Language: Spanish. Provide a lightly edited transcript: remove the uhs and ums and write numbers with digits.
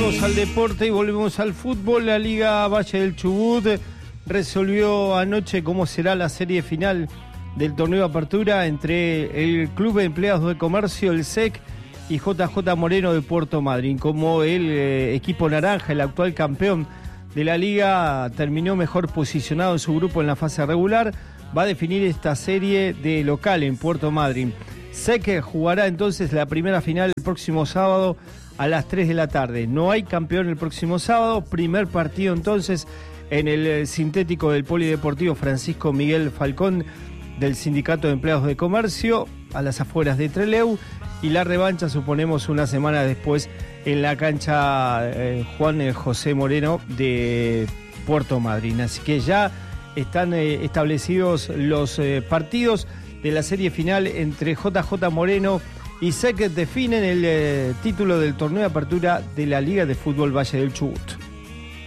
Volvemos al deporte y volvemos al fútbol. La Liga Valle del Chubut resolvió anoche cómo será la serie final del torneo de apertura entre el Club de Empleados de Comercio, el SEC, y JJ Moreno de Puerto Madryn. Como el equipo naranja, el actual campeón de la liga, terminó mejor posicionado en su grupo en la fase regular, va a definir esta serie de local en Puerto Madryn. SEC jugará entonces la primera final el próximo sábado a las 3 de la tarde. No hay campeón el próximo sábado. Primer partido entonces en el sintético del Polideportivo Francisco Miguel Falcón del Sindicato de Empleados de Comercio, a las afueras de Trelew, y la revancha suponemos una semana después en la cancha Juan José Moreno de Puerto Madryn. Así que ya están establecidos los partidos de la serie final entre JJ Moreno y SEC, definen el título del torneo de apertura de la Liga de Fútbol Valle del Chubut.